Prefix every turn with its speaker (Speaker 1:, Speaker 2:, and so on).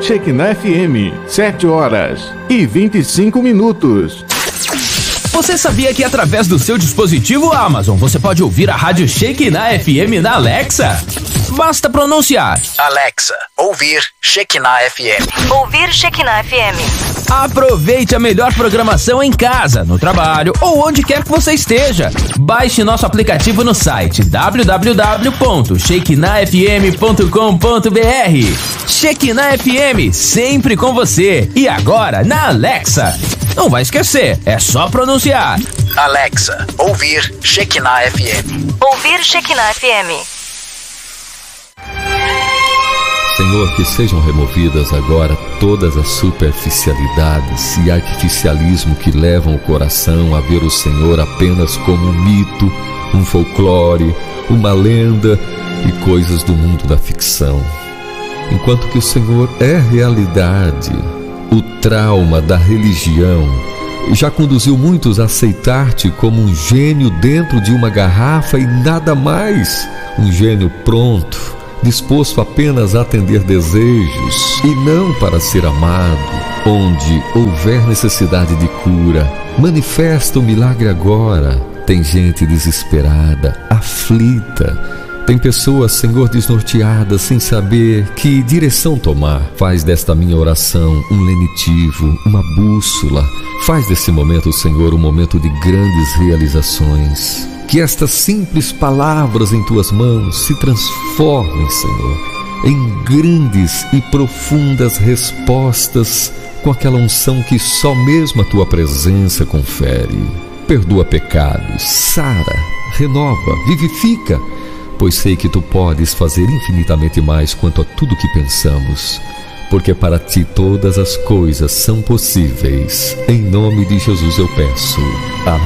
Speaker 1: Shekinah FM, 7h25.
Speaker 2: Você sabia que através do seu dispositivo Amazon você pode ouvir a rádio Shekinah FM na Alexa? Basta pronunciar:
Speaker 3: Alexa, ouvir Shekinah FM.
Speaker 4: Ouvir Shekinah FM.
Speaker 2: Aproveite a melhor programação em casa, no trabalho ou onde quer que você esteja. Baixe nosso aplicativo no site www.shekinahfm.com.br. Shekinah FM, sempre com você. E agora na Alexa. Não vai esquecer, é só pronunciar:
Speaker 3: Alexa, ouvir Shekinah FM.
Speaker 4: Ouvir Shekinah FM.
Speaker 5: Senhor, que sejam removidas agora todas as superficialidades e artificialismo que levam o coração a ver o Senhor apenas como um mito, um folclore, uma lenda e coisas do mundo da ficção. Enquanto que o Senhor é realidade, o trauma da religião já conduziu muitos a aceitar-te como um gênio dentro de uma garrafa e nada mais, um gênio pronto, disposto apenas a atender desejos e não para ser amado. Onde houver necessidade de cura, manifesta o milagre agora. Tem gente desesperada, aflita. Tem pessoas, Senhor, desnorteadas, sem saber que direção tomar. Faz desta minha oração um lenitivo, uma bússola. Faz desse momento, Senhor, um momento de grandes realizações. Que estas simples palavras em tuas mãos se transformem, Senhor, em grandes e profundas respostas com aquela unção que só mesmo a tua presença confere. Perdoa pecados, sara, renova, vivifica, pois sei que tu podes fazer infinitamente mais quanto a tudo que pensamos, porque para ti todas as coisas são possíveis. Em nome de Jesus eu peço. Amém.